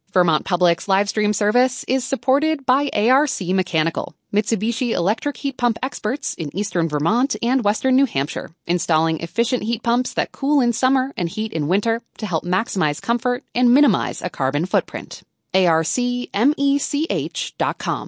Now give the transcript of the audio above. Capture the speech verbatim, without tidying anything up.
Vermont Public's live stream service is supported by A R C Mechanical, Mitsubishi electric heat pump experts in eastern Vermont and western New Hampshire, installing efficient heat pumps that cool in summer and heat in winter to help maximize comfort and minimize a carbon footprint. A R C mech dot com.